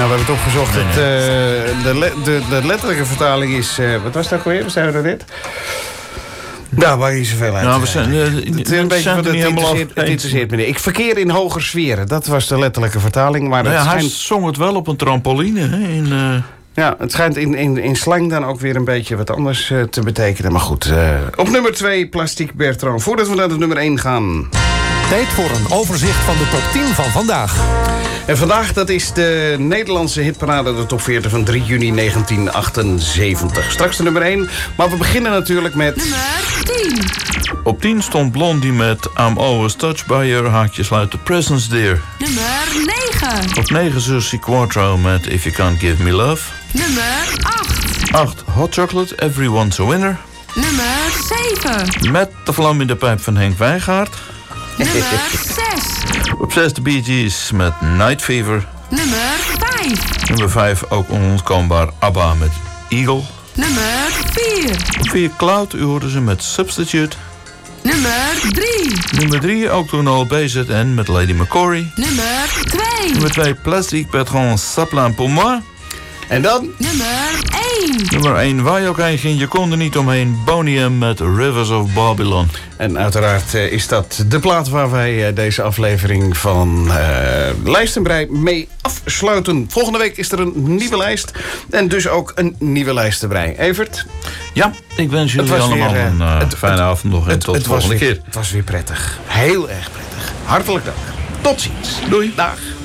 we hebben het opgezocht. De letterlijke vertaling is... wat was dat ook weer? We zijn er net. Nou, waar je zoveel uit. Nou, we zijn een beetje van het interesseert me niet. Ik verkeer in hoger sferen. Dat was de letterlijke vertaling. Maar hij zong het wel op een trampoline. Hè, Ja, het schijnt in slang dan ook weer een beetje wat anders te betekenen. Maar goed, op nummer 2, Plastic Bertrand. Voordat we naar de nummer 1 gaan. Tijd voor een overzicht van de top 10 van vandaag. En vandaag, dat is de Nederlandse hitparade, de top 40 van 3 juni 1978. Straks de nummer 1, maar we beginnen natuurlijk met... Nummer 10. Op 10 stond Blondie met I'm Always Touched By Your, haakje sluit, The Presence Dear. Nummer 9. Op 9 Susie Quattro met If You Can't Give Me Love. Nummer 8. 8 Hot Chocolate, Everyone's a Winner. Nummer 7. Met de vlam in de pijp van Henk Wijngaard. Nummer 6. Op 6 de Bee Gees met Night Fever. Nummer 5. Nummer 5 ook onontkoombaar ABBA met Eagle. Nummer 4. Op 4 Cloud, u hoorde ze met Substitute. Nummer 3. Nummer 3 ook toen al BZN met Lady McCory. Nummer 2. Nummer 2 Plastic Bertrand Saplan Pour Moi. En dan? Nummer 1. Nummer 1 waar je ook heen ging, je kon er niet omheen. Boney M met Rivers of Babylon. En uiteraard is dat de plaat waar wij deze aflevering van Lijst en Brei mee afsluiten. Volgende week is er een nieuwe lijst. En dus ook een nieuwe Lijst en Brei. Evert? Ja, ik wens jullie allemaal een fijne avond nog en tot de volgende keer. Het was weer prettig. Heel erg prettig. Hartelijk dank. Tot ziens. Doei. Dag.